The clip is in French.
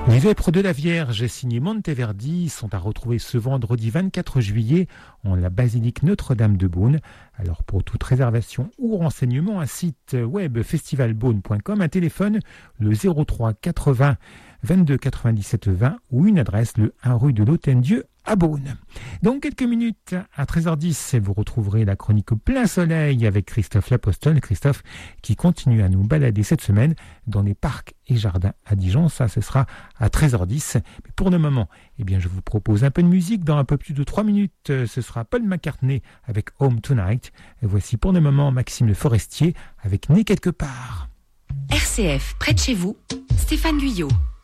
Les Vêpres de la Vierge, signé Monteverdi, sont à retrouver ce vendredi 24 juillet en la basilique Notre-Dame de Beaune. Alors pour toute réservation ou renseignement, un site web festivalbeaune.com, un téléphone le 03 80 22 97 20 ou une adresse le 1 rue de l'Hôtel-Dieu à Beaune. Dans quelques minutes, à 13h10, vous retrouverez la chronique Plein Soleil avec Christophe L'Apostole. Christophe qui continue à nous balader cette semaine dans les parcs et jardins à Dijon. Ça, ce sera à 13h10. Mais pour le moment, je vous propose un peu de musique. Dans un peu plus de 3 minutes, ce sera Paul McCartney avec Home Tonight. Et voici pour le moment Maxime Le Forestier avec Né quelque part. RCF, près de chez vous, Stéphane Guyot.